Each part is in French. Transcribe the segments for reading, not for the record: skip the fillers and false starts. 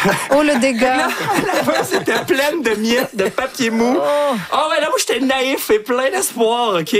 Oh, le dégât! La laveuse était pleine de miettes, de papier mou. Oh ouais, là, moi, j'étais naïf et plein d'espoir, OK?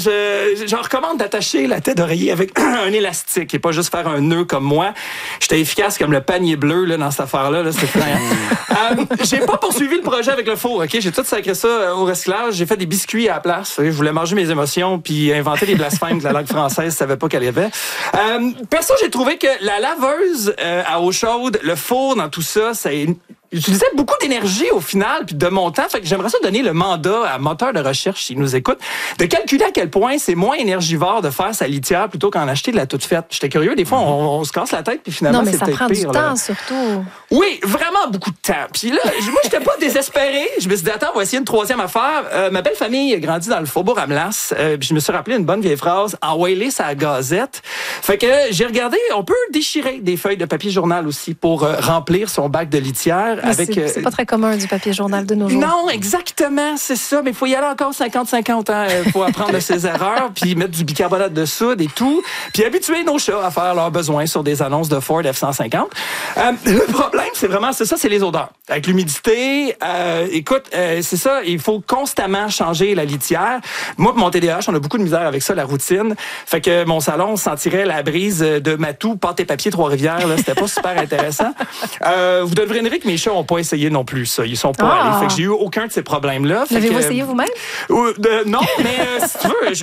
Je recommande d'attacher la tête d'oreiller avec un élastique et pas juste faire un nœud comme moi. J'étais efficace comme le panier bleu là, dans cette affaire-là. Là, c'était plein. J'ai pas poursuivi le projet avec le four, OK? J'ai tout sacré ça au recyclage. J'ai fait des biscuits à la place. Je voulais manger mes émotions puis inventer des blasphèmes que la langue française savait pas qu'elle y avait. Perso, j'ai trouvé que la laveuse à eau chaude, le four dans tout ça, ça utilisait beaucoup d'énergie au final puis de mon temps. Fait que j'aimerais ça donner le mandat à moteur de recherche, s'il nous écoute, de calculer à quel point c'est moins énergivore de faire sa litière plutôt qu'en acheter de la toute faite. J'étais curieux. Des fois, on se casse la tête puis finalement, c'est peut-être pire. Non, mais ça prend du temps, là. Surtout. Oui, vraiment beaucoup de temps. Puis là, moi, j'étais pas désespéré. Je me suis dit, attends, on va essayer une troisième affaire. Ma belle famille a grandi dans le faubourg Amelas. Puis je me suis rappelé une bonne vieille phrase, envoyer sa gazette. Fait que j'ai regardé, on peut déchirer des feuilles de papier journal aussi pour remplir son bac de litière. C'est pas très commun du papier journal de nos jours. Non, exactement, c'est ça. Mais il faut y aller encore 50-50 ans pour apprendre de ses erreurs, puis mettre du bicarbonate de soude et tout, puis habituer nos chats à faire leurs besoins sur des annonces de Ford F-150. Le problème, c'est les odeurs. Avec l'humidité, écoute, c'est ça, il faut constamment changer la litière. Moi, pour mon TDAH, on a beaucoup de misère avec ça, la routine. Fait que mon salon sentirait la brise de Matou, pâte et papier Trois-Rivières. Là, c'était pas super intéressant. Vous devinerez que mes chats n'ont pas essayé non plus ça. Ils sont pas allés. Fait que j'ai eu aucun de ces problèmes-là. L'avez-vous essayé vous-même? Non, mais si tu veux,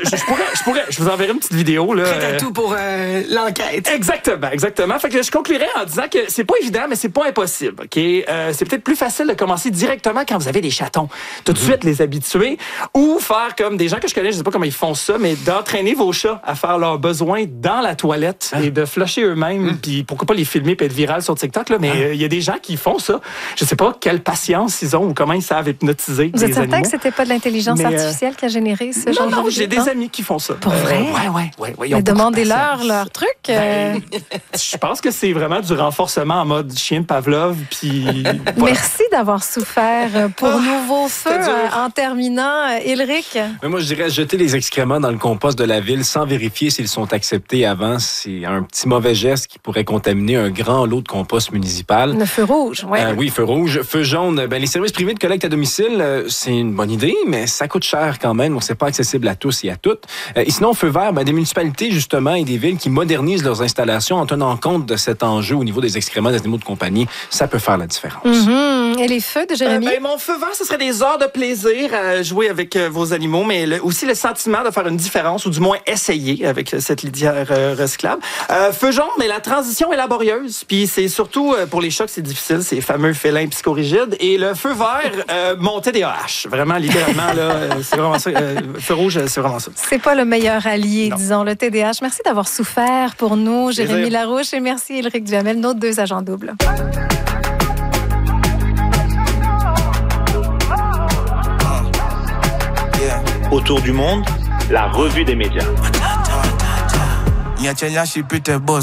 je vous enverrai une petite vidéo. Là. Prêt à tout pour l'enquête. Exactement. Fait que je conclurai en disant que c'est pas évident, mais c'est pas impossible. Ok, c'est peut-être plus facile de commencer directement quand vous avez des chatons. Tout de suite les habituer ou faire comme des gens que je connais, je sais pas comment ils font ça, mais d'entraîner vos chats à faire leurs besoins dans la toilette et de flusher eux-mêmes. Puis pourquoi pas les filmer et être viral sur TikTok là. Mais il y a des gens qui font ça. Je sais pas quelle patience ils ont ou comment ils savent hypnotiser Vous des êtes certain animaux. que c'était pas de l'intelligence artificielle qui a généré ce genre de Non, j'ai des amis qui font ça. Pour vrai? Ouais. Mais demandez-leur leur truc. Je pense que c'est vraiment du renforcement en mode chien de Pavlov. Puis voilà. Merci d'avoir souffert pour Nouveau Feu. En terminant, Ulrich. Mais moi, je dirais jeter les excréments dans le compost de la ville sans vérifier s'ils sont acceptés avant. C'est un petit mauvais geste qui pourrait contaminer un grand lot de compost municipal. Le feu rouge, oui. Oui, feu rouge. Feu jaune, les services privés de collecte à domicile, c'est une bonne idée, mais ça coûte cher quand même, donc c'est pas accessible à tous et à toutes. Et sinon, feu vert, des municipalités, justement, et des villes qui modernisent leurs installations en tenant compte de cet enjeu au niveau des excréments des animaux de compagnie, ça peut faire la différence. Mm-hmm. Et les feux de Jérémy? Mon feu vert, ce serait des heures de plaisir à jouer avec vos animaux, mais aussi le sentiment de faire une différence, ou du moins essayer avec cette litière recyclable. Feu jaune, mais la transition est laborieuse, puis c'est surtout pour les chats que c'est difficile, ces fameux félins psychorigides. Et le feu vert, mon TDAH. Vraiment, littéralement, là, c'est vraiment ça. Feu rouge, c'est vraiment ça. C'est pas le meilleur allié, disons, le TDAH. Merci d'avoir souffert pour nous, Jérémy Larouche, et merci, Ulrich Duhamel, nos deux agents doubles. Autour du monde, la revue des médias.